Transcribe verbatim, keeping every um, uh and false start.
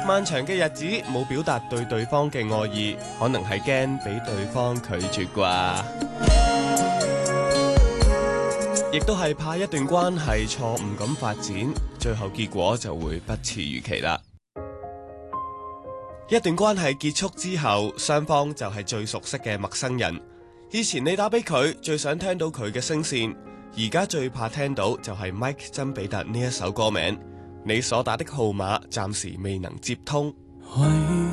漫長嘅日子冇表達對對方嘅愛意，可能係驚俾對方拒絕啩，亦都係怕一段關係錯誤咁發展，最後結果就會不似預期啦。一段關係結束之後，雙方就係最熟悉嘅陌生人。以前你打俾佢，最想聽到佢嘅聲線，而家最怕聽到就係 Mike 曾比特呢一首歌名。你所打的號碼暫時未能接通。